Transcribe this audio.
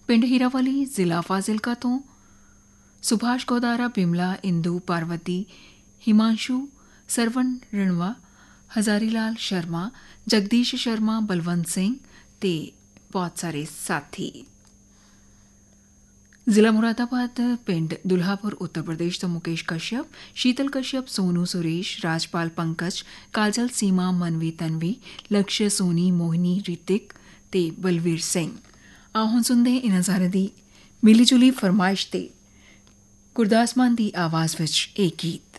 ਪਿੰਡ ਹੀਰਾਵਾਲੀ ਜ਼ਿਲ੍ਹਾ ਫਾਜ਼ਿਲਕਾ ਤੋਂ ਸੁਭਾਸ਼ ਗੋਦਾਰਾ, ਬਿਮਲਾ, ਇੰਦੂ, ਪਾਰਵਤੀ, ਹਿਮਾਂਸ਼ੂ, ਸਰਵਣ ਰਣਵਾ, ਹਜ਼ਾਰੀ ਲਾਲ ਸ਼ਰਮਾ, ਜਗਦੀਸ਼ ਸ਼ਰਮਾ, ਬਲਵੰਤ ਸਿੰਘ ਤੇ ਬਹੁਤ ਸਾਰੇ ਸਾਥੀ। ਜ਼ਿਲ੍ਹਾ ਮੁਰਾਦਾਬਾਦ ਪਿੰਡ ਦੁल्हापुर उत्तर प्रदेश ਤੋਂ ਮੁਕੇਸ਼ ਕਸ਼ਯਪ, ਸ਼ੀਤਲ ਕਸ਼ਯਪ, ਸੋਨੂ ਸੁਰੇਸ਼, ਰਾਜਪਾਲ ਪੰਕਜ, ਕਾਜਲ, ਸੀਮਾ, ਮਨਵੀ, ਤਨਵੀ, ਲਕਸ਼ਯ, ਸੋਨੀ, ਮੋਹਿਨੀ, ਰਿਤਿਕ ਤੇ ਬਲਵੀਰ ਸਿੰਘ। ਆਓ ਹੁਣ ਸੁਣਦੇ ਇਹਨਾਂ ਸਾਰੇ ਦੀ ਮਿਲੀ ਜੁਲੀ ਫਰਮਾਇਸ਼ ਤੇ ਗੁਰਦਾਸ ਮਾਨ ਦੀ ਆਵਾਜ਼ ਵਿੱਚ ਇਹ ਗੀਤ।